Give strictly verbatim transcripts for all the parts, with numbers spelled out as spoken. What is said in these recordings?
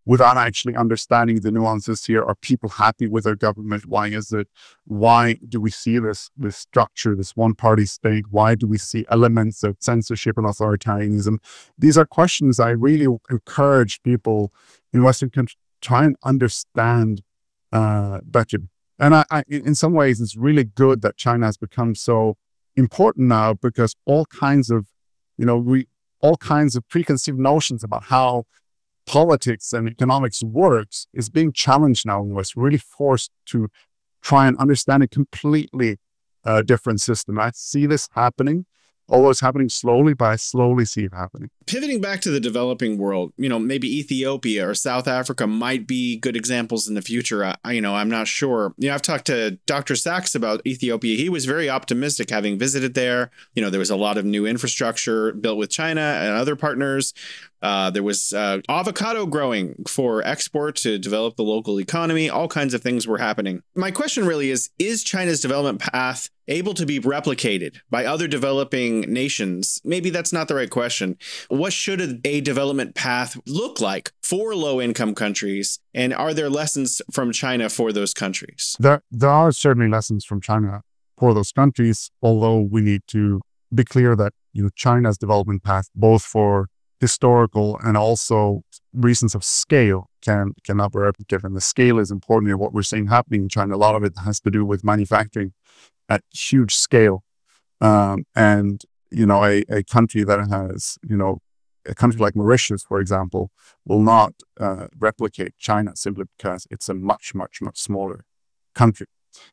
without actually understanding the nuances here. Are people happy with their government? Why is it? Why do we see this, this structure, this one party state? Why do we see elements of censorship and authoritarianism? These are questions I really encourage people in Western countries to try and understand uh, better. And I, I, in some ways, it's really good that China has become so important now, because all kinds of, you know, we, all kinds of preconceived notions about how politics and economics works is being challenged now, and was really forced to try and understand a completely uh, different system. I see this happening, although it's happening slowly, but I slowly see it happening. Pivoting back to the developing world, you know, maybe Ethiopia or South Africa might be good examples in the future. I, you know, I'm not sure. You know, I've talked to Doctor Sachs about Ethiopia. He was very optimistic having visited there. You know, there was a lot of new infrastructure built with China and other partners. Uh, there was uh, avocado growing for export to develop the local economy. All kinds of things were happening. My question really is, is China's development path able to be replicated by other developing nations? Maybe that's not the right question. What should a, a development path look like for low-income countries? And are there lessons from China for those countries? There, there are certainly lessons from China for those countries, although we need to be clear that, you know, China's development path, both for historical and also reasons of scale, can cannot be replicated. And the scale is important in what we're seeing happening in China. A lot of it has to do with manufacturing at huge scale. Um, and, you know, a, a country that has, you know, a country like Mauritius, for example, will not uh, replicate China simply because it's a much, much, much smaller country.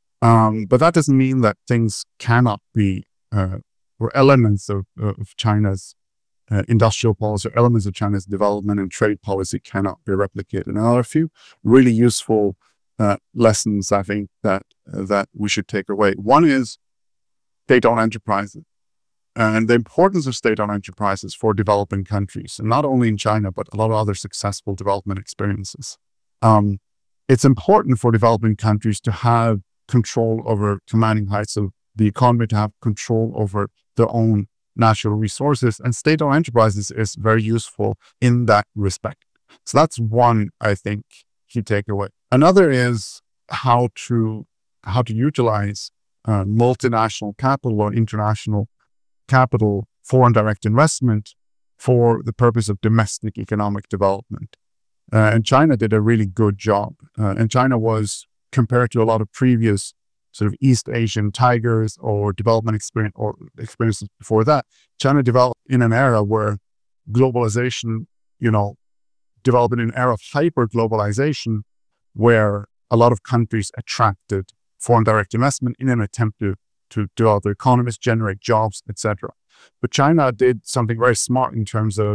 Um, but that doesn't mean that things cannot be, uh, or elements of, of China's Uh, industrial policy, or elements of China's development and trade policy cannot be replicated. And there are a few really useful uh, lessons, I think, that uh, that we should take away. One is state-owned enterprises and the importance of state-owned enterprises for developing countries, and not only in China, but a lot of other successful development experiences. Um, it's important for developing countries to have control over commanding heights of the economy, to have control over their own natural resources, and state-owned enterprises is very useful in that respect. So that's one, I think, key takeaway. Another is how to how to utilize uh, multinational capital or international capital, foreign direct investment, for the purpose of domestic economic development. Uh, and China did a really good job. Uh, and China was, compared to a lot of previous sort of East Asian tigers or development experience or experiences before that, China developed in an era where globalization, you know, developed in an era of hyper globalization, where a lot of countries attracted foreign direct investment in an attempt to, to develop their economies, generate jobs, et cetera. But China did something very smart in terms of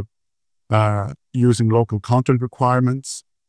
uh, using local content requirements,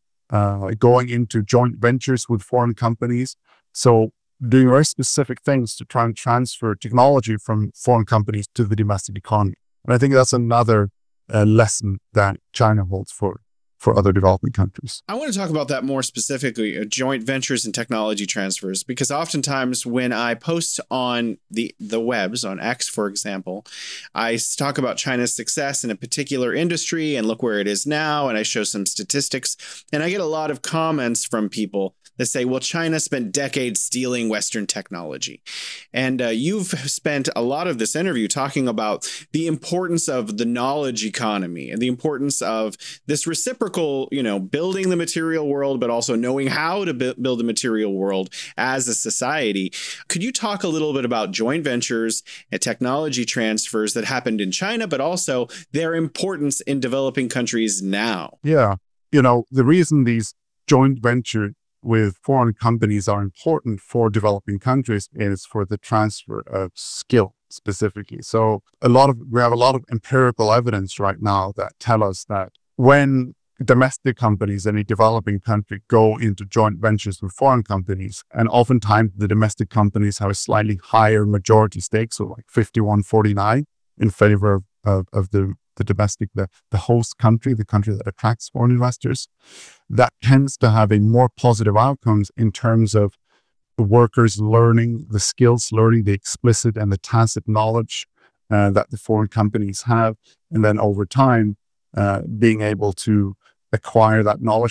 uh, going into joint ventures with foreign companies. So doing very specific things to try and transfer technology from foreign companies to the domestic economy. And I think that's another uh, lesson that China holds for, for other developing countries. I want to talk about that more specifically, uh, joint ventures and technology transfers, because oftentimes when I post on the, the webs, on X, for example, I talk about China's success in a particular industry and look where it is now, and I show some statistics, and I get a lot of comments from people that say, well, China spent decades stealing Western technology. And uh, you've spent a lot of this interview talking about the importance of the knowledge economy and the importance of this reciprocal, you know, building the material world, but also knowing how to bu- build the material world as a society. Could you talk a little bit about joint ventures and technology transfers that happened in China, but also their importance in developing countries now? Yeah. You know, the reason these joint ventures with foreign companies are important for developing countries is for the transfer of skill specifically. So a lot of, we have a lot of empirical evidence right now that tell us that when domestic companies in a developing country go into joint ventures with foreign companies, and oftentimes the domestic companies have a slightly higher majority stake, so like fifty-one forty-nine in favor of, of, of the the domestic, the, the host country, the country that attracts foreign investors, that tends to have a more positive outcomes in terms of the workers learning, the skills learning, the explicit and the tacit knowledge uh, that the foreign companies have. And then over time, uh, being able to acquire that knowledge